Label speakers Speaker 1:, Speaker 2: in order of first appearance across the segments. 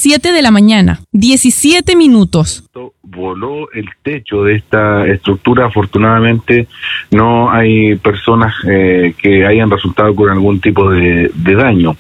Speaker 1: 7 de la mañana, 17 minutos.
Speaker 2: Voló el techo de esta estructura. Afortunadamente no hay personas que hayan resultado con algún tipo de daño.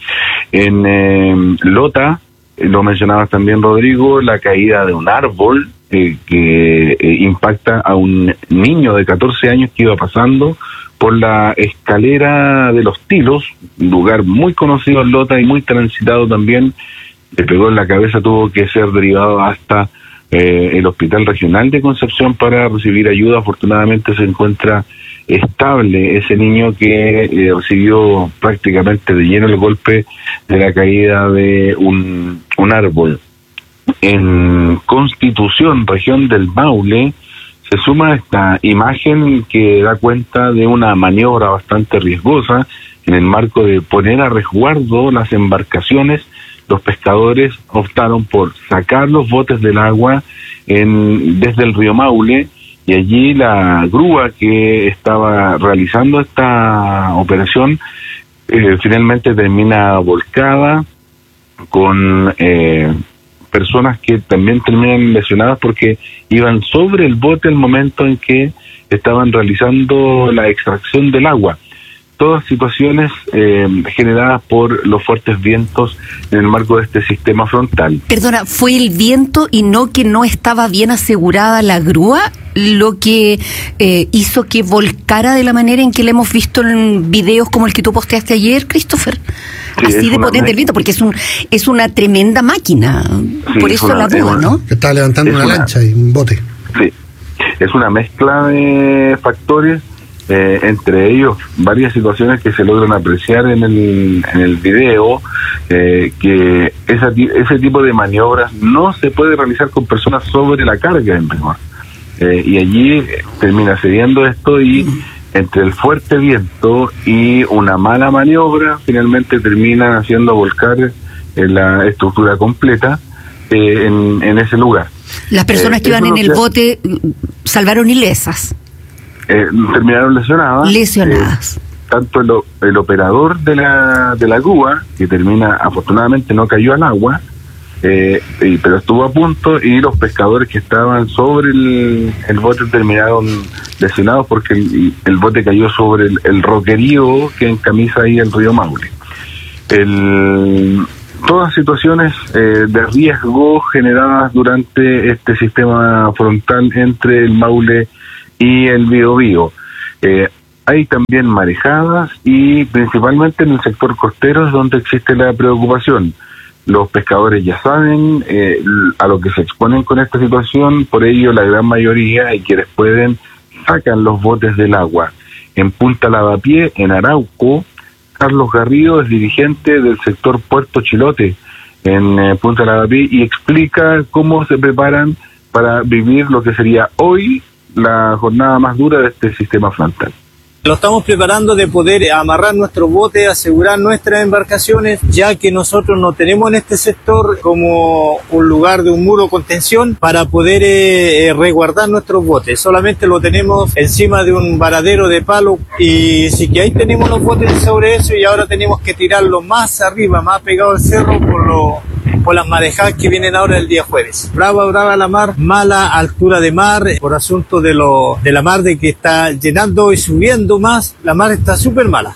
Speaker 2: En Lota, lo mencionabas también, Rodrigo, la caída de un árbol que impacta a un niño de 14 años que iba pasando por la escalera de los Tilos, lugar muy conocido en Lota y muy transitado también. Le pegó en la cabeza, tuvo que ser derivado hasta el Hospital Regional de Concepción para recibir ayuda. Afortunadamente se encuentra estable ese niño que recibió prácticamente de lleno el golpe de la caída de un árbol. En Constitución, región del Maule, se suma esta imagen que da cuenta de una maniobra bastante riesgosa en el marco de poner a resguardo las embarcaciones. Los pescadores optaron por sacar los botes del agua desde el río Maule, y allí la grúa que estaba realizando esta operación finalmente termina volcada con personas que también terminan lesionadas porque iban sobre el bote al momento en que estaban realizando la extracción del agua. Todas situaciones generadas por los fuertes vientos en el marco de este sistema frontal.
Speaker 3: Perdona, ¿fue el viento y no que no estaba bien asegurada la grúa lo que hizo que volcara de la manera en que le hemos visto en videos como el que tú posteaste ayer, Christopher? Sí, así de potente el viento, porque es una tremenda máquina. Sí, por eso la duda, ¿no?
Speaker 4: Que estaba levantando una lancha y un bote.
Speaker 2: Sí, es una mezcla de factores. Entre ellos varias situaciones que se logran apreciar en el video, que ese tipo de maniobras no se puede realizar con personas sobre la carga en rigor, y allí termina cediendo esto, y entre el fuerte viento y una mala maniobra finalmente termina haciendo volcar la estructura completa en ese lugar.
Speaker 3: Las personas que iban en el bote salvaron ilesas.
Speaker 2: Terminaron lesionadas. Tanto el operador de la grúa, que afortunadamente no cayó al agua, pero estuvo a punto, y los pescadores que estaban sobre el bote terminaron lesionados porque el bote cayó sobre el roquerío que encamisa ahí el río Maule. Todas situaciones de riesgo generadas durante este sistema frontal entre el Maule y el Biobío. Hay también marejadas, y principalmente en el sector costero es donde existe la preocupación. Los pescadores ya saben a lo que se exponen con esta situación, por ello la gran mayoría, y quienes pueden, sacan los botes del agua. En Punta Lavapié, en Arauco, Carlos Garrido es dirigente del sector Puerto Chilote en Punta Lavapié, y explica cómo se preparan para vivir lo que sería hoy la jornada más dura de este sistema frontal.
Speaker 5: Lo estamos preparando de poder amarrar nuestros botes, asegurar nuestras embarcaciones, ya que nosotros no tenemos en este sector como un lugar de un muro contención para poder resguardar nuestros botes. Solamente lo tenemos encima de un varadero de palo, y sí que ahí tenemos los botes sobre eso, y ahora tenemos que tirarlo más arriba, más pegado al cerro por las marejadas que vienen ahora el día jueves. Brava la mar, mala altura de mar, por asunto de la mar, de que está llenando y subiendo más, la mar está súper mala.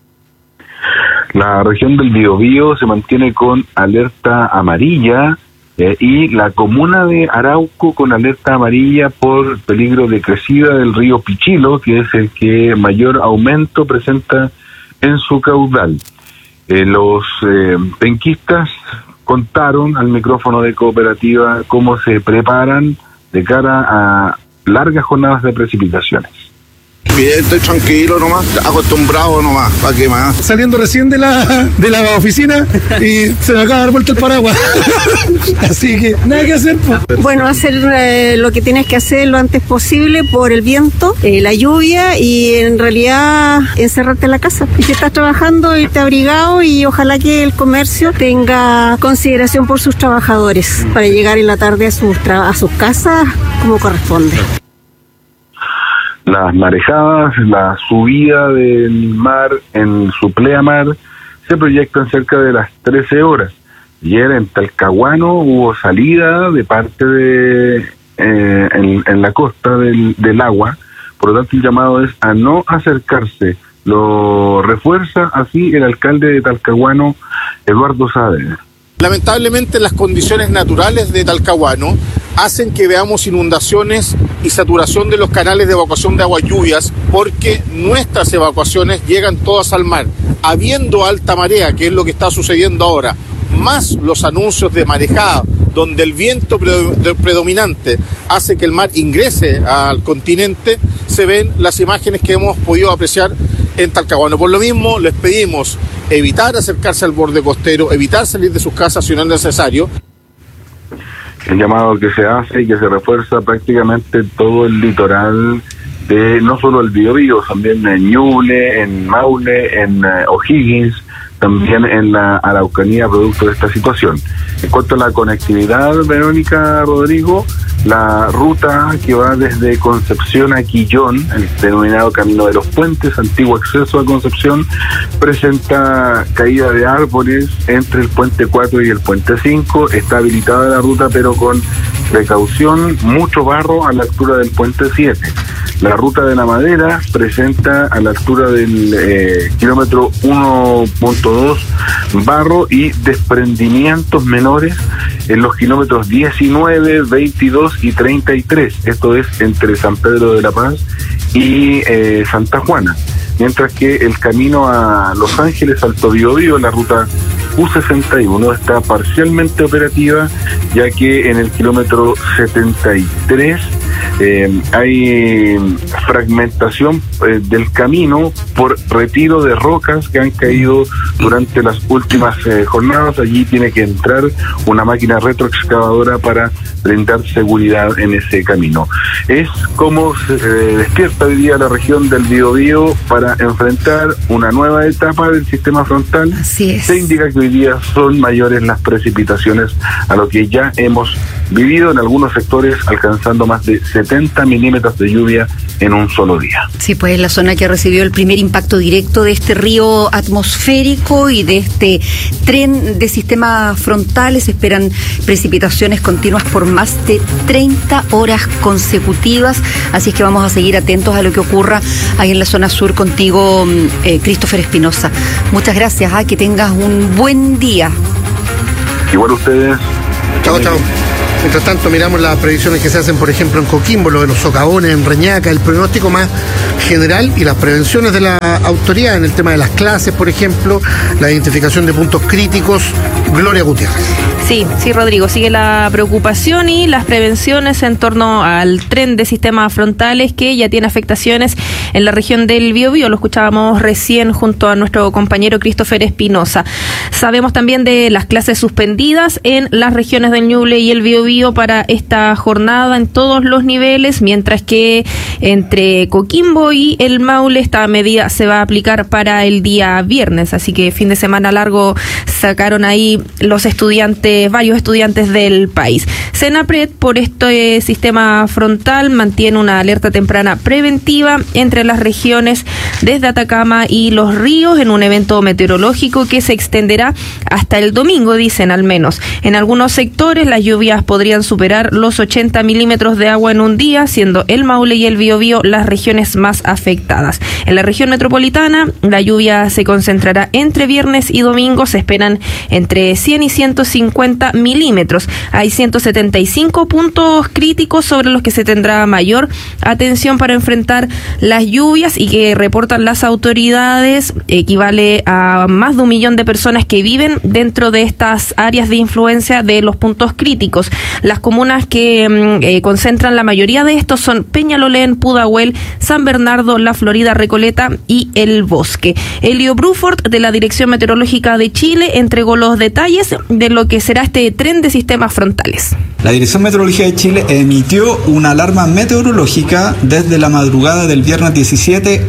Speaker 2: La región del Biobío se mantiene con alerta amarilla, y la comuna de Arauco con alerta amarilla por peligro de crecida del río Pichilo, que es el que mayor aumento presenta en su caudal. Los penquistas contaron al micrófono de Cooperativa cómo se preparan de cara a largas jornadas de precipitaciones.
Speaker 6: Bien, estoy tranquilo nomás, acostumbrado nomás, ¿para qué más?
Speaker 4: Saliendo recién de la oficina y se me acaba de dar vuelta el paraguas. Así que nada que hacer.
Speaker 7: Bueno, hacer lo que tienes que hacer lo antes posible por el viento, la lluvia, y en realidad encerrarte en la casa. Y si estás trabajando, irte abrigado, y ojalá que el comercio tenga consideración por sus trabajadores para llegar en la tarde a sus casas como corresponde.
Speaker 2: Las marejadas, la subida del mar en su pleamar se proyectan cerca de las 13 horas. Ayer en Talcahuano hubo salida de parte de en la costa del agua, por lo tanto el llamado es a no acercarse. Lo refuerza así el alcalde de Talcahuano, Eduardo Saavedra.
Speaker 8: Lamentablemente las condiciones naturales de Talcahuano hacen que veamos inundaciones y saturación de los canales de evacuación de aguas lluvias, porque nuestras evacuaciones llegan todas al mar. Habiendo alta marea, que es lo que está sucediendo ahora, más los anuncios de marejada, donde el viento predominante hace que el mar ingrese al continente, se ven las imágenes que hemos podido apreciar en Talcahuano. Por lo mismo, les pedimos evitar acercarse al borde costero, evitar salir de sus casas si no es necesario.
Speaker 2: El llamado que se hace y que se refuerza prácticamente todo el litoral de no solo el Biobío, también en Ñuble, en Maule, en O'Higgins, también en la Araucanía, producto de esta situación. En cuanto a la conectividad, Verónica, Rodrigo, la ruta que va desde Concepción a Quillón, el denominado Camino de los Puentes, antiguo acceso a Concepción, presenta caída de árboles entre el puente 4 y el puente 5, está habilitada la ruta pero con precaución, mucho barro a la altura del puente 7. La ruta de la Madera presenta a la altura del kilómetro 1.2 barro y desprendimientos menores en los kilómetros 19, 22 y 33. Esto es entre San Pedro de la Paz y Santa Juana. Mientras que el camino a Los Ángeles, Alto Biobío, la ruta U61 está parcialmente operativa, ya que en el kilómetro 73 hay fragmentación del camino por retiro de rocas que han caído durante las últimas jornadas. Allí tiene que entrar una máquina retroexcavadora para brindar seguridad en ese camino. Es como se despierta hoy día la región del Biobío para enfrentar una nueva etapa del sistema frontal.
Speaker 3: Así es.
Speaker 2: Se indica que hoy día son mayores las precipitaciones a lo que ya hemos vivido en algunos sectores, alcanzando más de 70 milímetros de lluvia en un solo día.
Speaker 3: Sí, pues la zona que recibió el primer impacto directo de este río atmosférico y de este tren de sistemas frontales. Esperan precipitaciones continuas por más de 30 horas consecutivas, así es que vamos a seguir atentos a lo que ocurra ahí en la zona sur contigo, Christopher Espinosa. Muchas gracias, que tengas un buen día.
Speaker 2: Igual ustedes.
Speaker 4: Chao, chao. Mientras tanto, miramos las previsiones que se hacen, por ejemplo, en Coquimbo, lo de los socavones, en Reñaca, el pronóstico más general y las prevenciones de la autoridad en el tema de las clases, por ejemplo, la identificación de puntos críticos. Gloria Gutiérrez.
Speaker 9: Sí, Rodrigo, sigue la preocupación y las prevenciones en torno al tren de sistemas frontales que ya tiene afectaciones en la región del Biobío. Lo escuchábamos recién junto a nuestro compañero Christopher Espinosa. Sabemos también de las clases suspendidas en las regiones del Ñuble y el Biobío para esta jornada en todos los niveles, mientras que entre Coquimbo y el Maule esta medida se va a aplicar para el día viernes, así que fin de semana largo sacaron ahí los estudiantes, varios estudiantes del país. Senapred, por este sistema frontal, mantiene una alerta temprana preventiva entre las regiones desde Atacama y Los Ríos en un evento meteorológico que se extenderá hasta el domingo, dicen al menos. En algunos sectores las lluvias podrían superar los 80 milímetros de agua en un día, siendo el Maule y el Biobío las regiones más afectadas. En la región metropolitana, la lluvia se concentrará entre viernes y domingo. Se esperan entre 100 y 150 milímetros. Hay 175 puntos críticos sobre los que se tendrá mayor atención para enfrentar las lluvias y que reportan las autoridades. Equivale a más de 1 millón de personas que viven dentro de estas áreas de influencia de los puntos críticos. Las comunas que concentran la mayoría de estos son Peñalolén, Pudahuel, San Bernardo, La Florida, Recoleta y El Bosque. Elio Bruford, de la Dirección Meteorológica de Chile, entregó los detalles de lo que será este tren de sistemas frontales.
Speaker 10: La Dirección Meteorológica de Chile emitió una alarma meteorológica desde la madrugada del viernes 17 hasta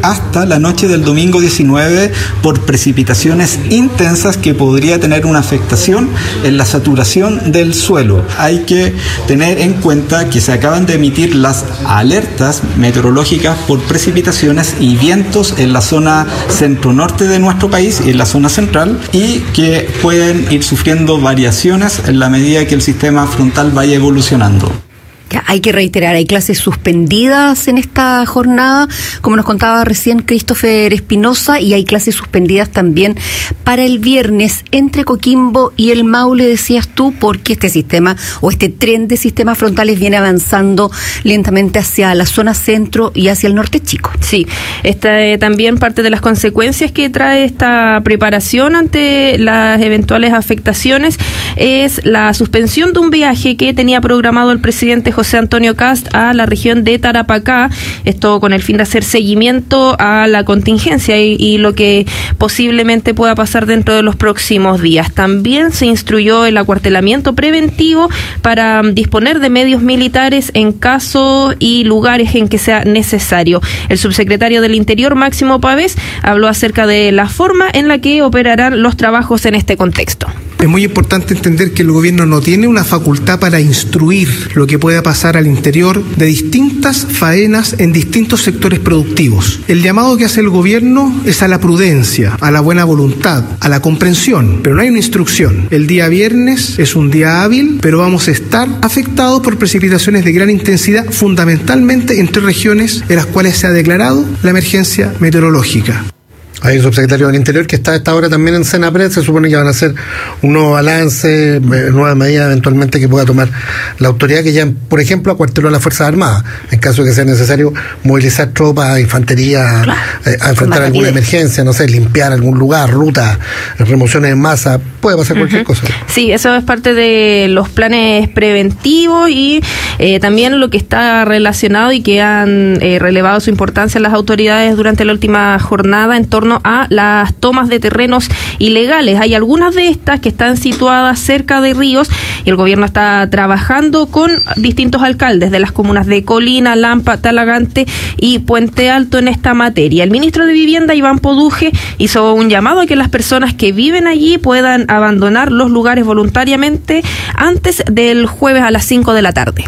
Speaker 10: la noche del domingo 19 por precipitaciones intensas que podría tener una afectación en la saturación del suelo. Hay que tener en cuenta que se acaban de emitir las alertas meteorológicas por precipitaciones y vientos en la zona centro-norte de nuestro país y en la zona central, y que pueden ir sufriendo variaciones en la medida que el sistema frontal vaya evolucionando.
Speaker 3: Ya, hay que reiterar, hay clases suspendidas en esta jornada, como nos contaba recién Christopher Espinosa, y hay clases suspendidas también para el viernes entre Coquimbo y el Maule, decías tú, porque este sistema o este tren de sistemas frontales viene avanzando lentamente hacia la zona centro y hacia el norte chico.
Speaker 9: Sí, esta también parte de las consecuencias que trae esta preparación ante las eventuales afectaciones es la suspensión de un viaje que tenía programado el presidente José Antonio Kast a la región de Tarapacá, esto con el fin de hacer seguimiento a la contingencia y lo que posiblemente pueda pasar dentro de los próximos días. También se instruyó el acuartelamiento preventivo para disponer de medios militares en caso y lugares en que sea necesario. El subsecretario del Interior, Máximo Pavés, habló acerca de la forma en la que operarán los trabajos en este contexto.
Speaker 11: Es muy importante entender que el gobierno no tiene una facultad para instruir lo que pueda pasar al interior de distintas faenas en distintos sectores productivos. El llamado que hace el gobierno es a la prudencia, a la buena voluntad, a la comprensión, pero no hay una instrucción. El día viernes es un día hábil, pero vamos a estar afectados por precipitaciones de gran intensidad, fundamentalmente en 3 regiones en las cuales se ha declarado la emergencia meteorológica.
Speaker 4: Hay un subsecretario del Interior que está a esta hora también en Senapred. Se supone que van a hacer un nuevo balance, nuevas medidas eventualmente que pueda tomar la autoridad, que ya, por ejemplo, acuarteló a las Fuerzas Armadas en caso de que sea necesario movilizar tropas, infantería, a enfrentar alguna emergencia, no sé, limpiar algún lugar, ruta, remociones en masa, puede pasar cualquier cosa.
Speaker 9: Sí, eso es parte de los planes preventivos y también lo que está relacionado y que han relevado su importancia las autoridades durante la última jornada en torno a las tomas de terrenos ilegales. Hay algunas de estas que están situadas cerca de ríos y el gobierno está trabajando con distintos alcaldes de las comunas de Colina, Lampa, Talagante y Puente Alto en esta materia. El ministro de Vivienda, Iván Poduje, hizo un llamado a que las personas que viven allí puedan abandonar los lugares voluntariamente antes del jueves a las 5 de la tarde.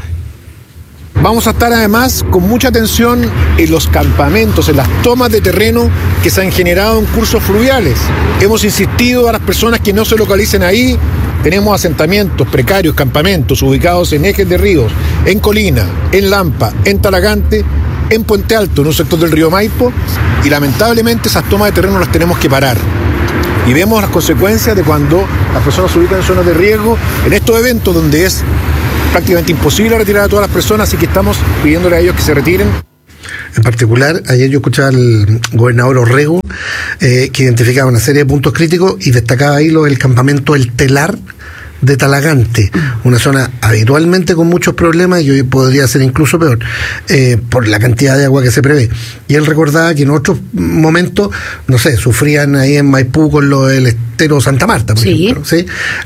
Speaker 12: Vamos a estar además con mucha atención en los campamentos, en las tomas de terreno que se han generado en cursos fluviales. Hemos insistido a las personas que no se localicen ahí. Tenemos asentamientos precarios, campamentos ubicados en ejes de ríos, en Colina, en Lampa, en Talagante, en Puente Alto, en un sector del río Maipo, y lamentablemente esas tomas de terreno las tenemos que parar. Y vemos las consecuencias de cuando las personas se ubican en zonas de riesgo, en estos eventos donde es prácticamente imposible retirar a todas las personas, así que estamos pidiéndole a ellos que se retiren.
Speaker 4: En particular, ayer yo escuchaba al gobernador Orrego que identificaba una serie de puntos críticos y destacaba ahí el campamento El Telar de Talagante, una zona habitualmente con muchos problemas y hoy podría ser incluso peor por la cantidad de agua que se prevé. Y él recordaba que en otros momentos, no sé, sufrían ahí en Maipú con lo del estero Santa Marta, por ejemplo, ¿sí?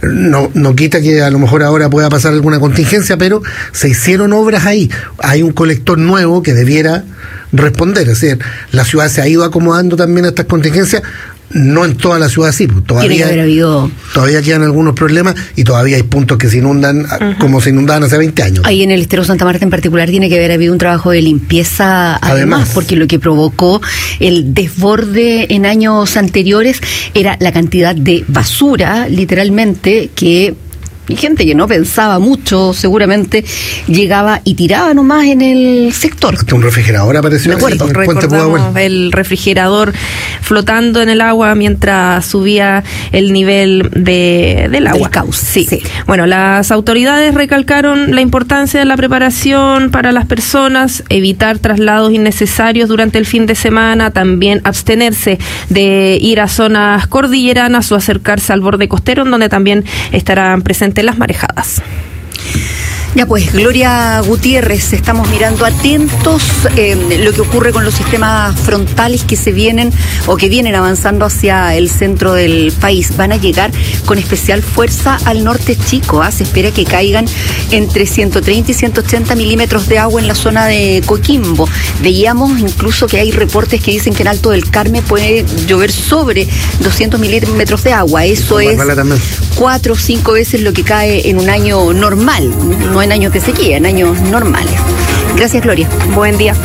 Speaker 4: No quita que a lo mejor ahora pueda pasar alguna contingencia, pero se hicieron obras ahí. Hay un colector nuevo que debiera responder, es decir, la ciudad se ha ido acomodando también a estas contingencias. No en toda la ciudad sí, pues todavía quedan algunos problemas y todavía hay puntos que se inundan como se inundaban hace 20 años.
Speaker 3: Ahí en el estero Santa Marta en particular tiene que haber habido un trabajo de limpieza además, porque lo que provocó el desborde en años anteriores era la cantidad de basura, literalmente, que y gente que no pensaba mucho seguramente llegaba y tiraba nomás en el sector.
Speaker 4: Hasta un refrigerador apareció.
Speaker 9: Me acuerdo, recordamos el refrigerador flotando en el agua mientras subía el nivel del agua.
Speaker 3: Del cauce.
Speaker 9: Sí. Bueno, las autoridades recalcaron la importancia de la preparación para las personas, evitar traslados innecesarios durante el fin de semana, también abstenerse de ir a zonas cordilleranas o acercarse al borde costero, en donde también estarán presentes las marejadas.
Speaker 3: Ya pues, Gloria Gutiérrez, estamos mirando atentos lo que ocurre con los sistemas frontales que se vienen o que vienen avanzando hacia el centro del país. Van a llegar con especial fuerza al norte chico. Se espera que caigan entre 130 y 180 milímetros de agua en la zona de Coquimbo. Veíamos incluso que hay reportes que dicen que en Alto del Carmen puede llover sobre 200 milímetros de agua. Eso es 4 o 5 veces lo que cae en un año normal, no en años de sequía, en años normales. Gracias, Gloria. Buen día.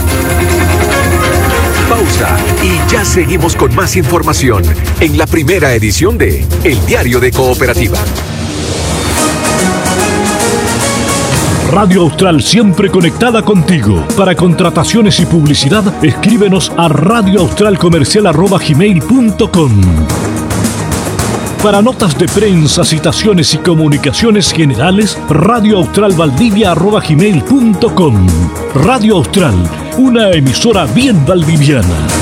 Speaker 13: Pausa y ya seguimos con más información en la primera edición de El Diario de Cooperativa.
Speaker 14: Radio Austral, siempre conectada contigo. Para contrataciones y publicidad, escríbenos a radioaustralcomercial@gmail.com. Para notas de prensa, citaciones y comunicaciones generales, radioaustralvaldivia@gmail.com. Radio Austral, una emisora bien valdiviana.